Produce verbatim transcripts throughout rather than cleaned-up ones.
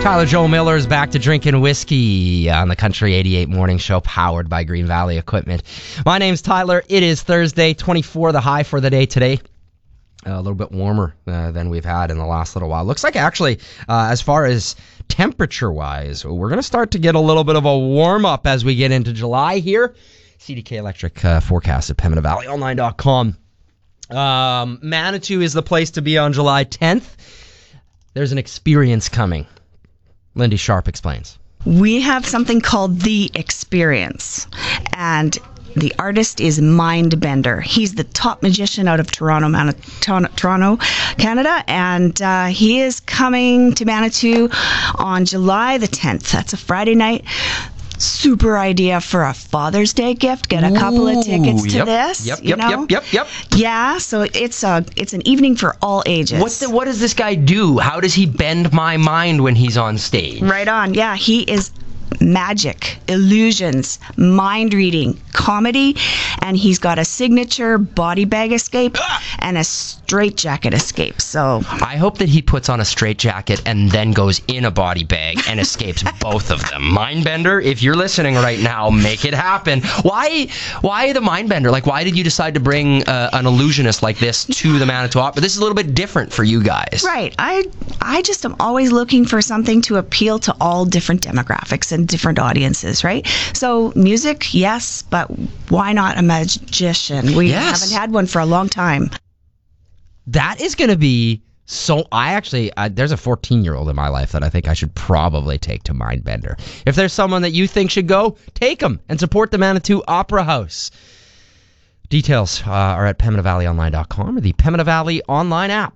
Tyler Joe Miller is back to drinking whiskey on the Country eighty-eight Morning Show, powered by Green Valley Equipment. My name's Tyler. It is Thursday, twenty-four, the high for the day today. Uh, a little bit warmer uh, than we've had in the last little while. Looks like actually, uh, as far as temperature-wise, we're going to start to get a little bit of a warm-up as we get into July here. C D K Electric uh, forecast at Pembina Valley Online dot com. Um, Manitou is the place to be on July tenth. There's an experience coming. Lindy Sharp explains. We have something called The Experience, and the artist is Mindbender. He's the top magician out of Toronto, Man- Toronto, Canada, and uh, he is coming to Manitou on July the tenth. That's a Friday night. Super idea for a Father's Day gift. Get a couple of tickets to yep, this. Yep, you yep, know? yep, yep, yep. Yeah, so it's a it's an evening for all ages. What's the, what does this guy do? How does he bend my mind when he's on stage? Right on. Yeah, he is magic, illusions, mind reading, comedy, and he's got a signature body bag escape and a straitjacket escape. So I hope that he puts on a straitjacket and then goes in a body bag and escapes both of them. Mindbender, if you're listening right now, make it happen. Why why the Mindbender? Like, why did you decide to bring uh, an illusionist like this to the Manitou Opera? This is a little bit different for you guys. Right. I I just am always looking for something to appeal to all different demographics and different audiences, right? So music, yes, but why not a magician? We Yes. haven't had one for a long time. That is going to be so... I actually... Uh, there's a fourteen-year-old in my life that I think I should probably take to Mindbender. If there's someone that you think should go, take them and support the Manitou Opera House. Details uh, are at Pembina Valley Online dot com or the Pembina Valley Online app.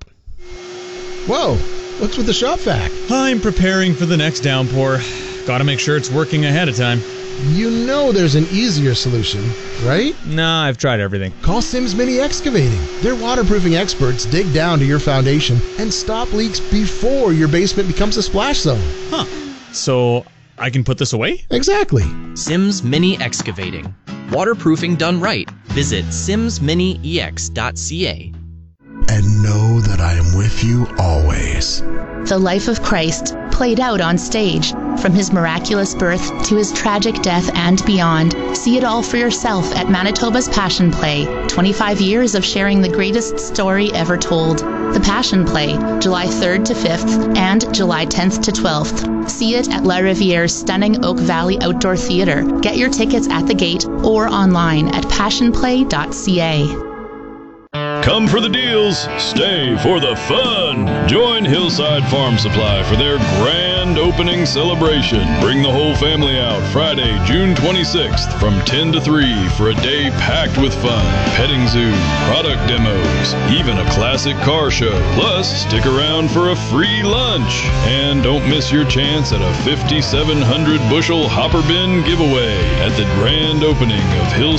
Whoa, what's with the shop vac? I'm preparing for the next downpour. Gotta make sure it's working ahead of time. You know there's an easier solution, right? Nah, I've tried everything. Call Sims Mini Excavating. Their waterproofing experts dig down to your foundation and stop leaks before your basement becomes a splash zone. Huh. So I can put this away? Exactly. Sims Mini Excavating. Waterproofing done right. Visit sims mini e x dot c a. And know that I am with you always. The life of Christ played out on stage, from his miraculous birth to his tragic death and beyond. See it all for yourself at Manitoba's Passion Play. twenty-five years of sharing the greatest story ever told. The Passion Play, July third to fifth and July tenth to twelfth. See it at La Riviere's stunning Oak Valley Outdoor Theatre. Get your tickets at the gate or online at passion play dot c a. Come for the deals, stay for the fun. Join Hillside Farm Supply for their grand opening celebration. Bring the whole family out Friday, June twenty-sixth from ten to three for a day packed with fun. Petting zoo, product demos, even a classic car show. Plus, stick around for a free lunch. And don't miss your chance at a fifty-seven hundred bushel hopper bin giveaway at the grand opening of Hillside